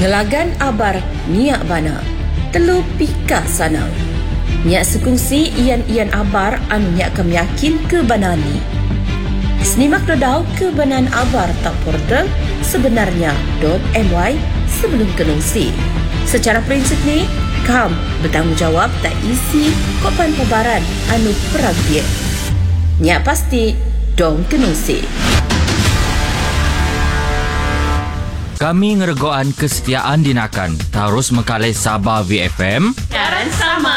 Ngelagan abar niak bana, telu pika sana. Niak sekungsi ian abar anu niak kam yakin ke banani. Senimak dodau ke banan abar tak portal sebenarnya .my sebelum kenungsi. Secara prinsip ni, kam bertanggungjawab tak isi kopan pabaran anu peragbiak. Niak pasti dong kenungsi. Kami ngeregoan kesetiaan dinakan. Terus mekalai Sabah VFM. Karan sama.